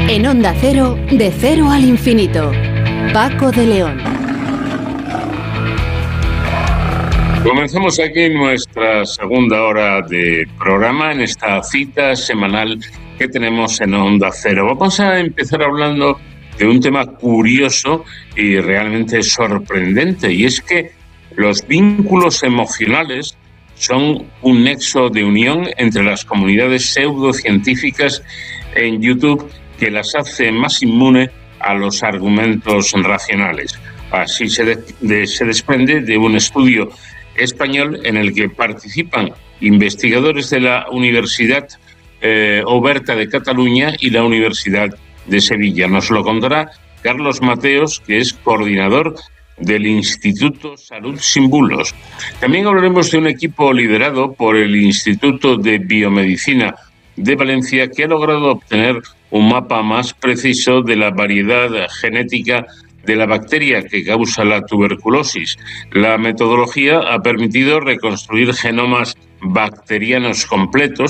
En Onda Cero, de cero al infinito. Paco de León. Comenzamos aquí nuestra segunda hora de programa en esta cita semanal que tenemos en Onda Cero. Vamos a empezar hablando de un tema curioso y realmente sorprendente, y es que los vínculos emocionales son un nexo de unión entre las comunidades pseudocientíficas en YouTube que las hace más inmunes a los argumentos racionales. Así se desprende de un estudio español en el que participan investigadores de la Universidad Oberta de Cataluña y la Universidad de Sevilla. Nos lo contará Carlos Mateos, que es coordinador del Instituto Salud Sin Bulos. También hablaremos de un equipo liderado por el Instituto de Biomedicina de Valencia, que ha logrado obtener un mapa más preciso de la variedad genética de la bacteria que causa la tuberculosis. La metodología ha permitido reconstruir genomas bacterianos completos